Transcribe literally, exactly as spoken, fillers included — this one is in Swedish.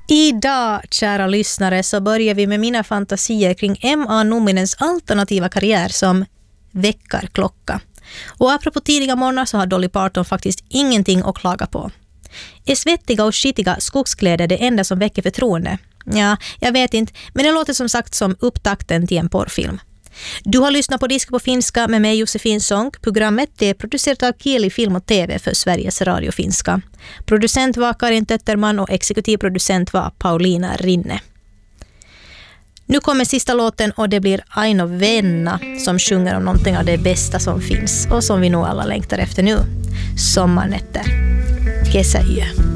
Idag, kära lyssnare, så börjar vi med mina fantasier kring M A Numinens alternativa karriär som väckarklocka. Och apropå tidiga morgnar så har Dolly Parton faktiskt ingenting att klaga på. Är svettiga och skitiga skogskläder det enda som väcker förtroende? Ja, jag vet inte, men det låter som sagt som upptakten till en porrfilm. Du har lyssnat på Disco på finska med mig Josefin Sång. Programmet är producerat av Kieli Film och T V för Sveriges Radio Finska. Producent var Karin Tötterman och exekutivproducent var Paulina Rinne. Nu kommer sista låten och det blir Aino Venna som sjunger om någonting av det bästa som finns och som vi nog alla längtar efter nu. Sommarnätter. Kesäyö.